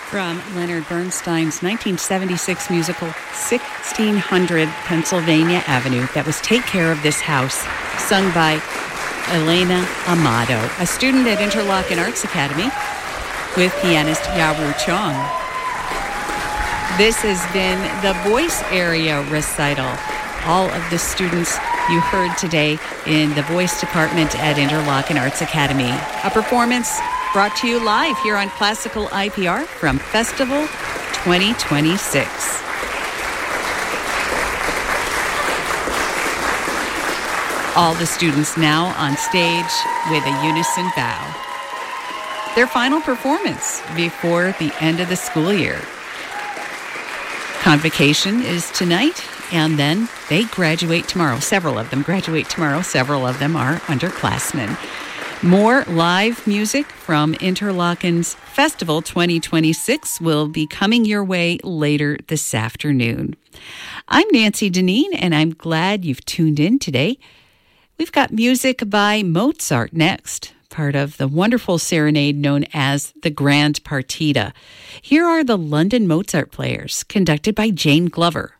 From Leonard Bernstein's 1976 musical 1600 Pennsylvania Avenue, that was Take Care of This House, sung by Elena Amado, a student at Interlochen Arts Academy with pianist Yaru Chong. This has been the voice area recital. All of the students you heard today in the voice department at Interlochen Arts Academy. A performance brought to you live here on Classical IPR from Festival 2026. All the students now on stage with a unison bow. Their final performance before the end of the school year. Convocation is tonight, and then they graduate tomorrow. Several of them graduate tomorrow. Several of them are underclassmen. More live music from Interlochen's Festival 2026 will be coming your way later this afternoon. I'm Nancy Deneen, and I'm glad you've tuned in today. We've got music by Mozart next, part of the wonderful serenade known as the Grand Partita. Here are the London Mozart Players, conducted by Jane Glover.